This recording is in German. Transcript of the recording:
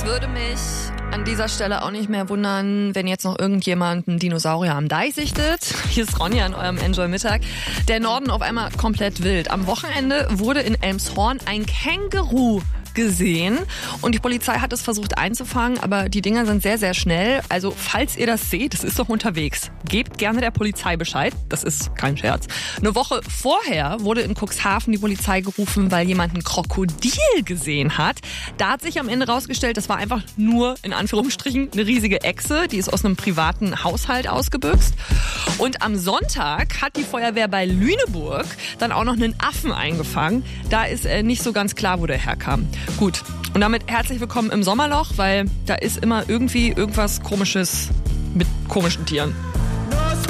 würde mich an dieser Stelle auch nicht mehr wundern, wenn jetzt noch irgendjemand einen Dinosaurier am Deich sichtet. Hier ist Ronja an eurem Enjoy Mittag. Der Norden auf einmal komplett wild. Am Wochenende wurde in Elmshorn ein Känguru gesehen und die Polizei hat es versucht einzufangen, aber die Dinger sind sehr, sehr schnell. Also falls ihr das seht, es ist doch unterwegs, gebt gerne der Polizei Bescheid. Das ist kein Scherz. Eine Woche vorher wurde in Cuxhaven die Polizei gerufen, weil jemand ein Krokodil gesehen hat. Da hat sich am Ende rausgestellt, das war einfach nur, in Anführungsstrichen, eine riesige Echse. Die ist aus einem privaten Haushalt ausgebüxt. Und am Sonntag hat die Feuerwehr bei Lüneburg dann auch noch einen Affen eingefangen. Da ist nicht so ganz klar, wo der herkam. Gut, und damit herzlich willkommen im Sommerloch, weil da ist immer irgendwie irgendwas Komisches mit komischen Tieren.